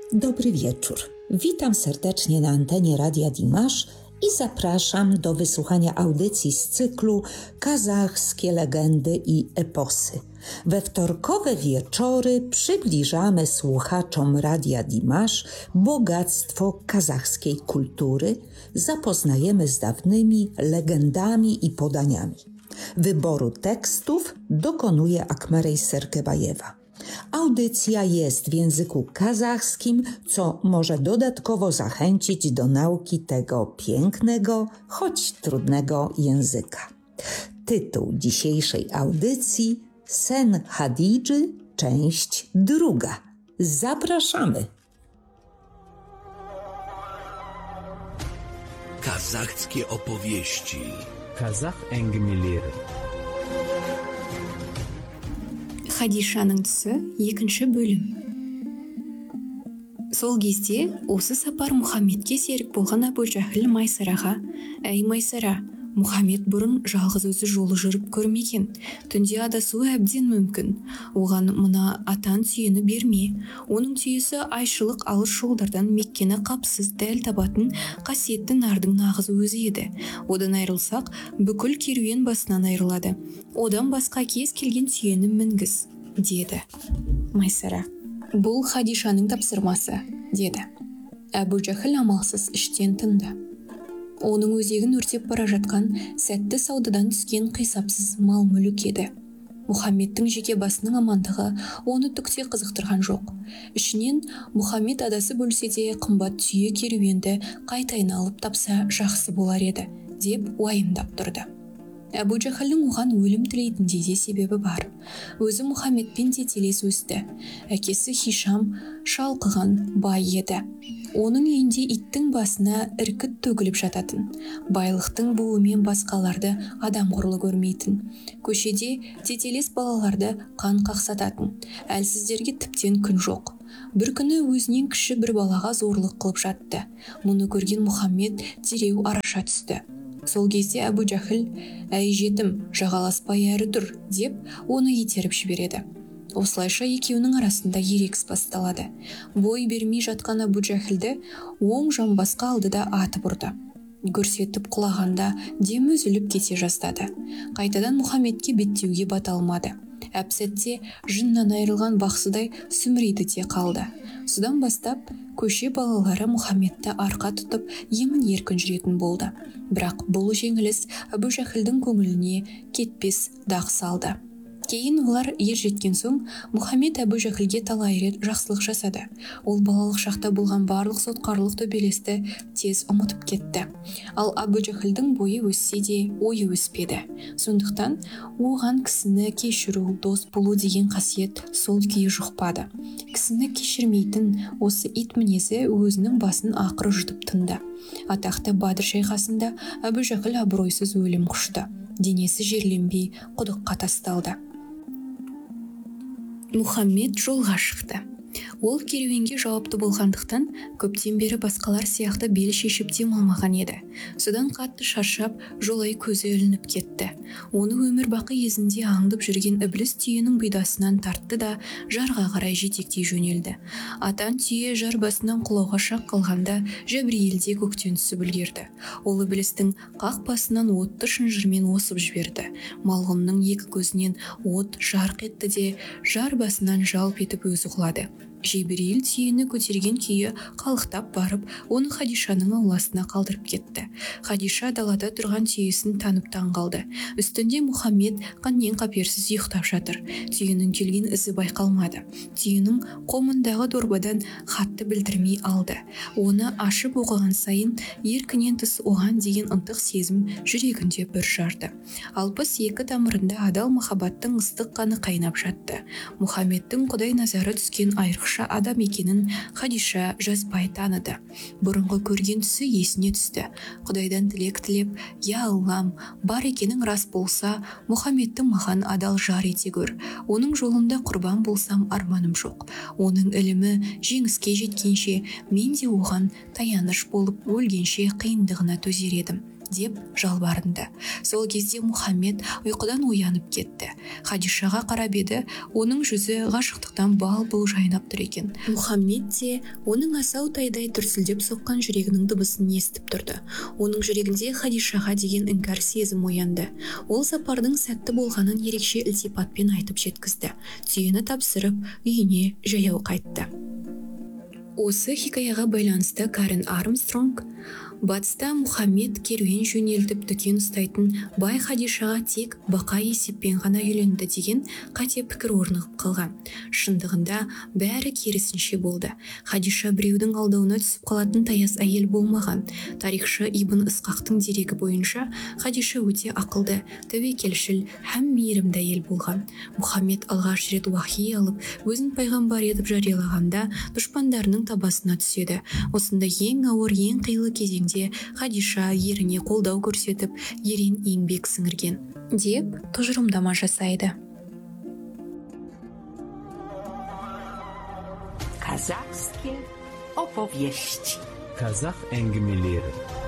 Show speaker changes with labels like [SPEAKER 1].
[SPEAKER 1] Dobry wieczór. Witam serdecznie na antenie Radia Dimash i zapraszam do wysłuchania audycji z cyklu Kazachskie legendy i eposy. We wtorkowe wieczory przybliżamy słuchaczom Radia Dimash bogactwo kazachskiej kultury, zapoznajemy z dawnymi legendami i podaniami. Wyboru tekstów dokonuje Akmerey Serkebajewa. Audycja jest w języku kazachskim, co może dodatkowo zachęcić do nauki tego pięknego, choć trudnego języka. Tytuł dzisiejszej audycji: Sen Hadidży, część 2. Zapraszamy!
[SPEAKER 2] Kazachskie opowieści.
[SPEAKER 3] Kazakh әңгімелері.
[SPEAKER 4] Хадишаның түсі 2 бөлім. Сол кезде осы сапар Мұхаммедке серік болған Абу Жахіл Майсараға: «Әй Майсара, Мұхаммед бұрын жалғыз өзі жолы жүріп көрмеген. Түнде адасуы әбден мүмкін. Оған мына атан түйені берме. Оның түйесі айшылық алыс жолдардан Меккені қапсыз дәл табатын қасиетті нардың нағыз өзі еді. Одан айырылсақ, бүкіл керуен басынан айырылады. Одан басқа кез келген түйені мінгіз», деді. Майсара: «Бұл Хадишаның тапсырмасы», деді. Абу Жахіл амалсыз іштен тынды. Оның өзегін өртеп бара жатқан сәтті саудадан түскен қисапсыз мал-мүлік еді. Мұхаммедтің жеке басының амандығы оны түкте қызықтырған жоқ. Ішінен Мұхаммед адасы бөлсе де қымбат түйе керуенді қайтайын алып тапса жақсы болар еді, деп уайымдап тұрды. Абу Жахілдің оған өлім тілейтіндей де себебі бар. Өзі Мұхаммедпен де телес өсті. Әкесі Хишам шалқыған бай еді. Оның үйінде иттің басына іркіт төгіліп жататын. Байлықтың буымен басқаларды адам құрлы көрмейтін. Көшеде тетелес балаларды қан қақсататын. Әлсіздерге тіптен күн жоқ. Бір күні өзінен кіші бір балаға зорлық қылып жатты. Мұны көрген Мұхаммед дереу араша түсті. Сол кезде Абу Жахіл: «Әй жетім, жағаласпай әрі тұр», деп оны итеріп жібереді. Осылайша екеуінің арасында ерегіс басталады. Бой бермей жатқан Абу Жахілді оң жамбасқа алды да атып ұрды. Гүрсетіп құлағанда дем үзіліп кете жаздады. Қайтадан Мұхаммедке беттеуге бата алмады. Әп-сәтте жыннан айырылған бақсыдай сүмірейді де қалды. Содан бастап көше балалары Мұхаммедті арқа тұтып емін-еркін жүретін болды. Бірақ бұл жеңіліс Абу Жахілдің көңіліне кетпес дақ салды. Кейін олар ер жеткен соң Мұхаммед Абу Жахілге талай рет жақсылық жасады. Ол балалық шақта болған барлық сотқарлық төбелесті тез ұмытып кетті. Ал Абу Жахілдің бойы өссе де ойы өспеді. Сондықтан оған кісіні кешіру, дос болу деген қасиет сол күйі жұқпады. Кісіні кешірмейтін осы ит мінезі өзінің басын ақыры жұтып тынды. Атақты Бадыр шайқасында Абу Жахіл абыройсыз өлім құшты. Денесі жерленбей құдыққа тасталды. Мұхаммед жолға шықты. Ол керуенге жауапты болғандықтан көптен бері басқалар сияқты бел шешіп демалмаған еді. Содан қатты шаршап, жолай көзі ілініп кетті. Оны өмір бақи езінде аңдып жүрген ібліс түйенің бұйдасынан тартты да жарға қарай жетектей жөнелді. Атан түйе жар басынан құлауға шақ қалғанда Жәбірейіл де көктен түсіп үлгерді. Ол іблістің қақ басынан отты шынжырмен осып жіберді. Малғұнның екі көзінен от жарқ етті де жар басынан жалп етіп өзі құлады. Жәбірейіл түйені көтерген күйі қалықтап барып, оны Хадишаның ауласына қалдырып кетті. Хадиша далада тұрған түйесін танып таңғалды. Үстінде Мұхаммед қаннен қаперсіз ұйықтап жатыр. Түйенің келген ізі байқалмады. Түйенің қомындағы дорбадан хатты білдірмей алды. Оны ашып оқыған сайын еркінен тыс оған деген ынтық сезім жүрегінде бір жарды. 62 тамырында адал махаббаттың ыстық қаны қайнап жатты. Мұхаммедтің Құдай назары түскен айрықша адам екенін Хадиша жазбай таныды. Бұрынғы көрген түсі есіне түсті. Құдайдан тілек тілеп: «Я Аллам, бар екенің рас болса, Мұхаммедті маған адал жар ете көр. Оның жолында құрбан болсам арманым жоқ. Оның ілімі жеңіске жеткенше мен де оған таяныш болып өлгенше қиындығына төзер едім», деп жалбарынды. Сол кезде Мұхаммед ұйқыдан оянып кетті. Хадишаға қарап еді, оның жүзі ғашықтықтан бал-бұл жайнап тұр екен. Мұхаммед те оның асау тайдай түрсілдеп соққан жүрегінің дыбысын естіп тұрды. Оның жүрегінде Хадишаға деген іңкәр сезім оянды. Ол сапардың сәтті болғанын ерекше ілтипатпен айтып жеткізді. Түйені тапсырып, үйіне жаяу қайтты. Осы хикаяға байланысты Карен Армстронг батыста Мұхаммед керуен жөнелтіп дүкен ұстайтын бай Хадишаға тек бақа есеппен ғана үйленді деген қате пікір орнығып қалған. Шындығында бәрі керісінше болды. Хадиша біреудің алдауына түсіп қалатын таяз әйел болмаған. Тарихшы Ибн Исқақтың дерегі бойынша Хадиша өте ақылды, тәуекелшіл һәм мейірімді әйел болған. Мұхаммед алғаш рет уахи алып, өзін пайғамбар етіп жариялағанда дұшпандарының табасына түседі. Осында ең ауыр, ең қилы кезеңде Хадиша еріне қолдау көрсетіп, ерен еңбек сіңірген деп тұжырымдама жасайды.
[SPEAKER 5] Kazachskie opowieści.
[SPEAKER 3] Kazakh әңгімелері.